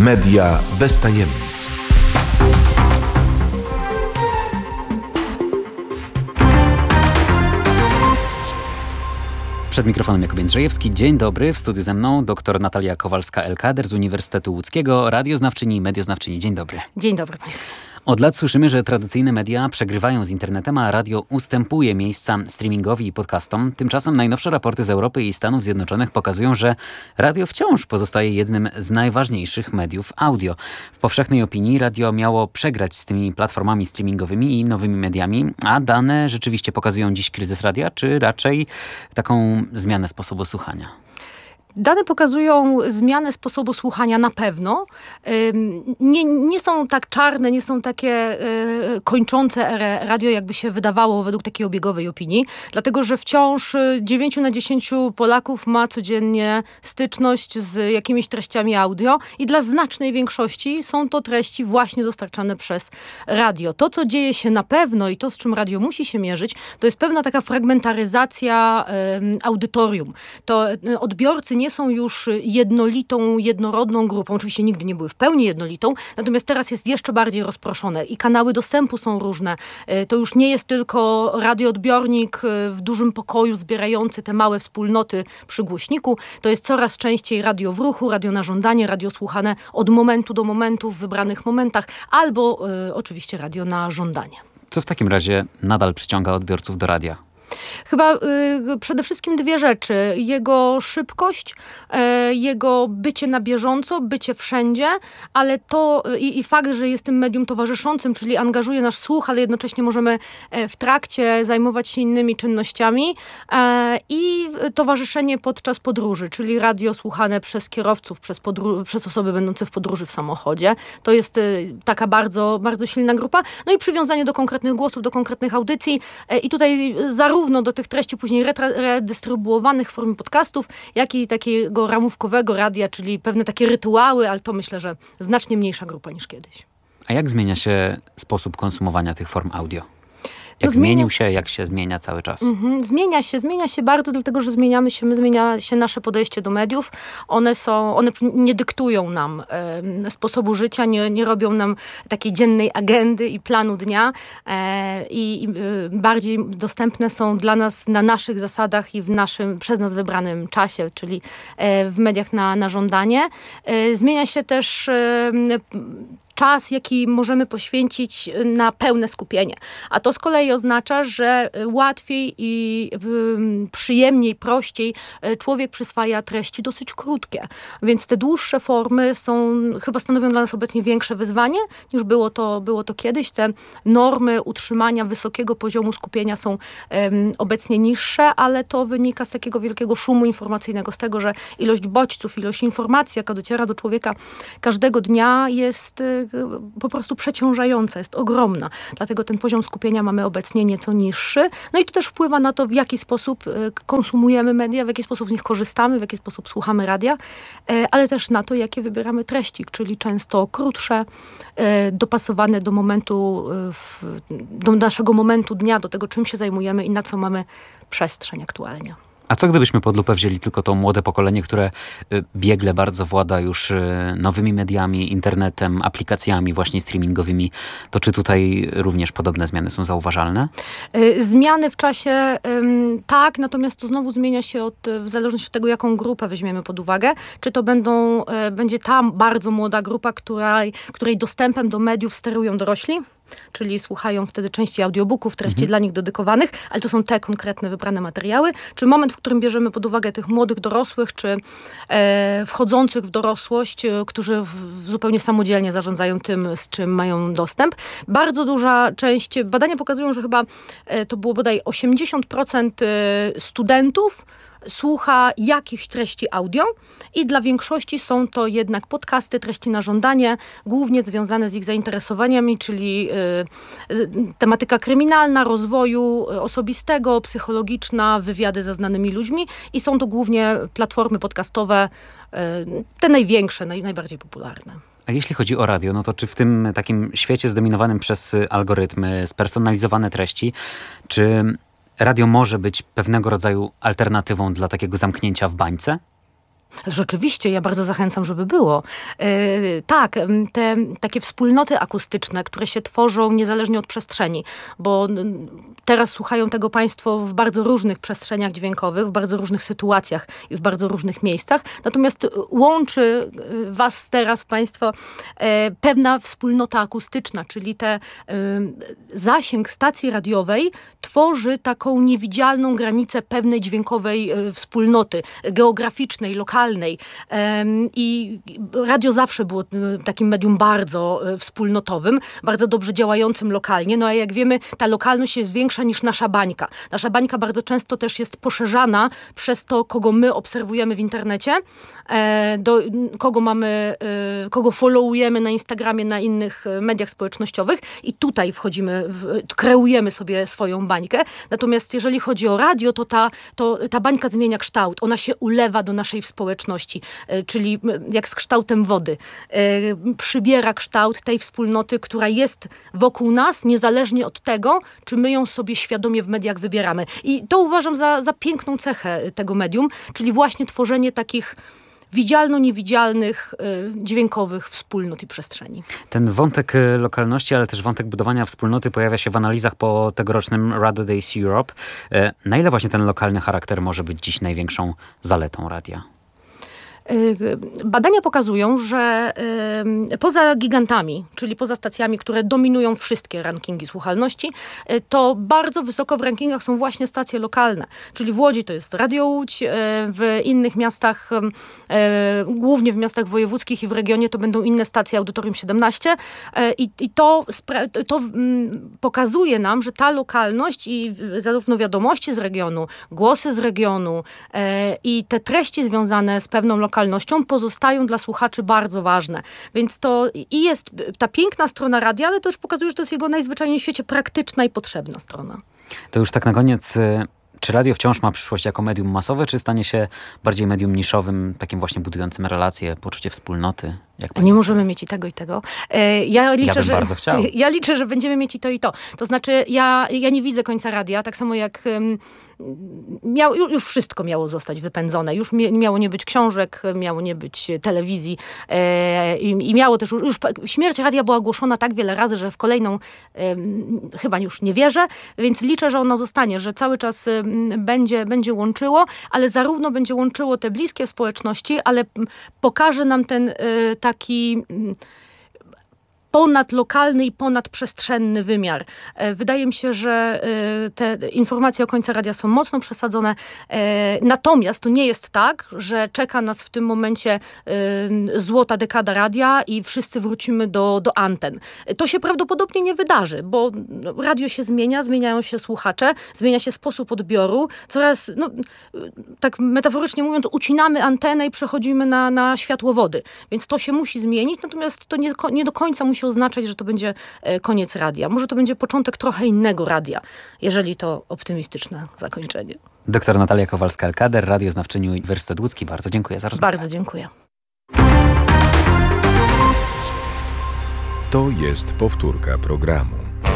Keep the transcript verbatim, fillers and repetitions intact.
Media bez tajemnic. Przed mikrofonem Jakub Jędrzejewski. Dzień dobry. W studiu ze mną dr Natalia Kowalska-Elkader z Uniwersytetu Łódzkiego, radioznawczyni i medioznawczyni. Dzień dobry. Dzień dobry Państwu. Od lat słyszymy, że tradycyjne media przegrywają z internetem, a radio ustępuje miejsca streamingowi i podcastom. Tymczasem najnowsze raporty z Europy i Stanów Zjednoczonych pokazują, że radio wciąż pozostaje jednym z najważniejszych mediów audio. W powszechnej opinii radio miało przegrać z tymi platformami streamingowymi i nowymi mediami, a dane rzeczywiście pokazują dziś kryzys radia, czy raczej taką zmianę sposobu słuchania? Dane pokazują zmianę sposobu słuchania na pewno. Nie, nie są tak czarne, nie są takie kończące erę radio, jakby się wydawało według takiej obiegowej opinii. Dlatego, że wciąż dziewięć na dziesięć Polaków ma codziennie styczność z jakimiś treściami audio i dla znacznej większości są to treści właśnie dostarczane przez radio. To, co dzieje się na pewno i to, z czym radio musi się mierzyć, to jest pewna taka fragmentaryzacja audytorium. To odbiorcy nie są już jednolitą, jednorodną grupą. Oczywiście nigdy nie były w pełni jednolitą, natomiast teraz jest jeszcze bardziej rozproszone i kanały dostępu są różne. To już nie jest tylko radioodbiornik w dużym pokoju zbierający te małe wspólnoty przy głośniku. To jest coraz częściej radio w ruchu, radio na żądanie, radio słuchane od momentu do momentu w wybranych momentach, albo y, oczywiście radio na żądanie. Co w takim razie nadal przyciąga odbiorców do radia? Chyba y, przede wszystkim dwie rzeczy. Jego szybkość, y, jego bycie na bieżąco, bycie wszędzie, ale to y, i fakt, że jest tym medium towarzyszącym, czyli angażuje nasz słuch, ale jednocześnie możemy y, w trakcie zajmować się innymi czynnościami y, i towarzyszenie podczas podróży, czyli radio słuchane przez kierowców, przez, podró- przez osoby będące w podróży w samochodzie. To jest y, taka bardzo, bardzo silna grupa. No i przywiązanie do konkretnych głosów, do konkretnych audycji y, i tutaj zarówno Zarówno do tych treści później retra- redystrybuowanych w formie podcastów, jak i takiego ramówkowego radia, czyli pewne takie rytuały, ale to myślę, że znacznie mniejsza grupa niż kiedyś. A jak zmienia się sposób konsumowania tych form audio? Jak No zmienia... zmienił się, jak się zmienia cały czas? Mhm. Zmienia się, zmienia się bardzo, dlatego że zmieniamy się, my zmienia się nasze podejście do mediów. One są, one nie dyktują nam e, sposobu życia, nie, nie robią nam takiej dziennej agendy i planu dnia e, i, i bardziej dostępne są dla nas na naszych zasadach i w naszym, przez nas wybranym czasie, czyli e, w mediach na, na żądanie. E, zmienia się też e, czas, jaki możemy poświęcić na pełne skupienie. A to z kolei oznacza, że łatwiej i przyjemniej, prościej człowiek przyswaja treści dosyć krótkie. Więc te dłuższe formy są, chyba stanowią dla nas obecnie większe wyzwanie, niż było to, było to kiedyś. Te normy utrzymania wysokiego poziomu skupienia są um, obecnie niższe, ale to wynika z takiego wielkiego szumu informacyjnego, z tego, że ilość bodźców, ilość informacji, jaka dociera do człowieka każdego dnia jest po prostu przeciążająca, jest ogromna. Dlatego ten poziom skupienia mamy obecnie nieco niższy. No i to też wpływa na to, w jaki sposób konsumujemy media, w jaki sposób z nich korzystamy, w jaki sposób słuchamy radia, ale też na to, jakie wybieramy treści, czyli często krótsze, dopasowane do momentu, do naszego momentu dnia, do tego, czym się zajmujemy i na co mamy przestrzeń aktualnie. A co gdybyśmy pod lupę wzięli tylko to młode pokolenie, które biegle bardzo włada już nowymi mediami, internetem, aplikacjami właśnie streamingowymi, to czy tutaj również podobne zmiany są zauważalne? Zmiany w czasie tak, natomiast to znowu zmienia się od, w zależności od tego, jaką grupę weźmiemy pod uwagę. Czy to będą, będzie ta bardzo młoda grupa, której, której dostępem do mediów sterują dorośli? Czyli słuchają wtedy części audiobooków, treści mhm. dla nich dedykowanych, ale to są te konkretne wybrane materiały. Czy moment, w którym bierzemy pod uwagę tych młodych dorosłych, czy e, wchodzących w dorosłość, e, którzy w, zupełnie samodzielnie zarządzają tym, z czym mają dostęp. Bardzo duża część, badania pokazują, że chyba e, to było bodaj osiemdziesiąt procent studentów słucha jakichś treści audio i dla większości są to jednak podcasty, treści na żądanie, głównie związane z ich zainteresowaniami, czyli y, tematyka kryminalna, rozwoju osobistego, psychologiczna, wywiady ze znanymi ludźmi i są to głównie platformy podcastowe, y, te największe, naj, najbardziej popularne. A jeśli chodzi o radio, no to czy w tym takim świecie zdominowanym przez algorytmy, spersonalizowane treści, czy radio może być pewnego rodzaju alternatywą dla takiego zamknięcia w bańce? Rzeczywiście, ja bardzo zachęcam, żeby było. Yy, tak, te takie wspólnoty akustyczne, które się tworzą niezależnie od przestrzeni, bo teraz słuchają tego Państwo w bardzo różnych przestrzeniach dźwiękowych, w bardzo różnych sytuacjach i w bardzo różnych miejscach. Natomiast łączy Was teraz, Państwo, yy, pewna wspólnota akustyczna, czyli te yy, zasięg stacji radiowej tworzy taką niewidzialną granicę pewnej dźwiękowej yy, wspólnoty, geograficznej, lokalnej. I radio zawsze było takim medium bardzo wspólnotowym, bardzo dobrze działającym lokalnie. No a jak wiemy, ta lokalność jest większa niż nasza bańka. Nasza bańka bardzo często też jest poszerzana przez to, kogo my obserwujemy w internecie, do, kogo mamy, kogo followujemy na Instagramie, na innych mediach społecznościowych i tutaj wchodzimy, kreujemy sobie swoją bańkę. Natomiast jeżeli chodzi o radio, to ta, to ta bańka zmienia kształt. Ona się ulewa do naszej społeczności, czyli jak z kształtem wody. Przybiera kształt tej wspólnoty, która jest wokół nas, niezależnie od tego, czy my ją sobie świadomie w mediach wybieramy. I to uważam za, za piękną cechę tego medium, czyli właśnie tworzenie takich widzialno-niewidzialnych, dźwiękowych wspólnot i przestrzeni. Ten wątek lokalności, ale też wątek budowania wspólnoty pojawia się w analizach po tegorocznym Radio Days Europe. Na ile właśnie ten lokalny charakter może być dziś największą zaletą radia? Badania pokazują, że poza gigantami, czyli poza stacjami, które dominują wszystkie rankingi słuchalności, to bardzo wysoko w rankingach są właśnie stacje lokalne. Czyli w Łodzi to jest Radio Łódź, w innych miastach, głównie w miastach wojewódzkich i w regionie to będą inne stacje, Audytorium siedemnaście. I, i to, to pokazuje nam, że ta lokalność i zarówno wiadomości z regionu, głosy z regionu i te treści związane z pewną lokalnością pozostają dla słuchaczy bardzo ważne. Więc to i jest ta piękna strona radia, ale to już pokazuje, że to jest jego najzwyczajniej w świecie praktyczna i potrzebna strona. To już tak na koniec, czy radio wciąż ma przyszłość jako medium masowe, czy stanie się bardziej medium niszowym, takim właśnie budującym relacje, poczucie wspólnoty? Jak nie możemy mieć i tego, i tego. Ja liczę, ja bym że, bardzo chciał. Ja liczę, że będziemy mieć i to, i to. To znaczy, ja, ja nie widzę końca radia, tak samo jak um, miał, już wszystko miało zostać wypędzone. Już miało nie być książek, miało nie być telewizji e, i, i miało też już, już śmierć radia była ogłoszona tak wiele razy, że w kolejną e, chyba już nie wierzę, więc liczę, że ono zostanie, że cały czas e, będzie, będzie łączyło, ale zarówno będzie łączyło te bliskie społeczności, ale pokaże nam ten e, taki ponadlokalny i ponadprzestrzenny wymiar. Wydaje mi się, że te informacje o końcu radia są mocno przesadzone. Natomiast to nie jest tak, że czeka nas w tym momencie złota dekada radia i wszyscy wrócimy do, do anten. To się prawdopodobnie nie wydarzy, bo radio się zmienia, zmieniają się słuchacze, zmienia się sposób odbioru. Coraz, no, tak metaforycznie mówiąc, ucinamy antenę i przechodzimy na, na światłowody. Więc to się musi zmienić, natomiast to nie, nie do końca musi oznaczać, że to będzie koniec radia. Może to będzie początek trochę innego radia, jeżeli to optymistyczne zakończenie. Doktor Natalia Kowalska-Elkader, radioznawczyni Uniwersytet Łódzki. Bardzo dziękuję za rozmowę. Bardzo dziękuję. To jest powtórka programu.